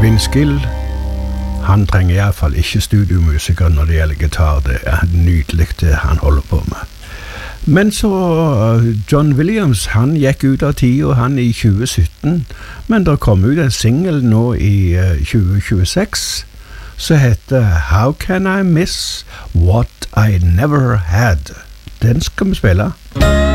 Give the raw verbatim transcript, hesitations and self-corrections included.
Vince Gill, han trenger i hvert fall ikke studiomusiker når det gjelder gitar. Det er nydelig det han holder på med. Men så John Williams, han gikk ut av tida han i tjue sytten, men det kom ut en single nå i uh, tjue tjueseks som heter How Can I Miss What I Never Had. Den skal vi spille.